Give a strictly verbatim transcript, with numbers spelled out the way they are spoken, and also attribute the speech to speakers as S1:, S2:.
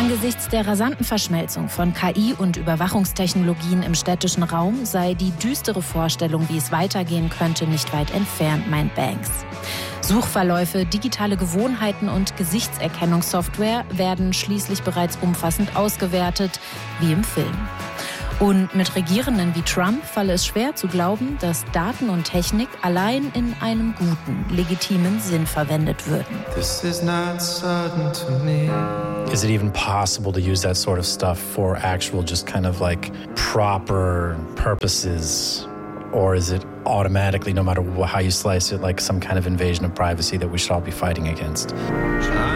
S1: Angesichts der rasanten Verschmelzung von K I und Überwachungstechnologien im städtischen Raum sei die düstere Vorstellung, wie es weitergehen könnte, nicht weit entfernt, meint Banks. Suchverläufe, digitale Gewohnheiten und Gesichtserkennungssoftware werden schließlich bereits umfassend ausgewertet, wie im Film. Und mit Regierenden wie Trump falle es schwer zu glauben, dass Daten und Technik allein in einem guten, legitimen Sinn verwendet würden.
S2: This is not sudden to me.
S3: Is it even possible to use that sort of stuff for actual just kind of like proper purposes? Or is it automatically, no matter how you slice it, like some kind of invasion of privacy that we should all be fighting against?